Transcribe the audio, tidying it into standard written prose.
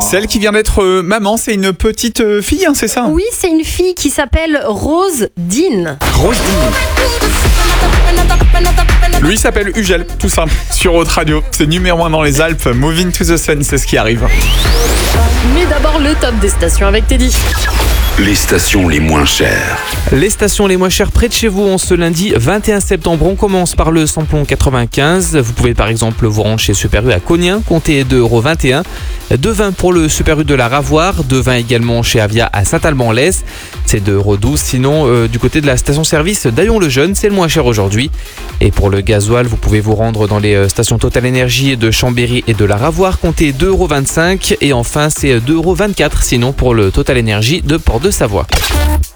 Celle qui vient d'être maman, c'est une petite fille, hein, c'est ça? Oui, c'est une fille qui s'appelle Rose Dean. Rose Dean. Lui s'appelle Ugel, tout simple, sur Haute Radio. C'est numéro 1 dans les Alpes. Moving to the Sun, c'est ce qui arrive. Mais d'abord le top des stations avec Teddy. Les stations les moins chères. Les stations les moins chères près de chez vous en ce lundi 21 septembre. On commence par le samplon 95. Vous pouvez par exemple vous rendre chez Super U à Cognien, comptez 2,21 €. 2,20 pour le Super U de la Ravoire. 2,20 également chez Avia à Saint-Alban-en-Laisse. C'est 2,12 €. Sinon, du côté de la station-service d'Aillon-le-Jeune, c'est le moins cher aujourd'hui. Et pour le gasoil, vous pouvez vous rendre dans les stations Total Énergie de Chambéry et de la Ravoire, comptez 2,25 €. Et enfin, c'est 2,24 € sinon pour le Total Énergie de Port-de-Savoie.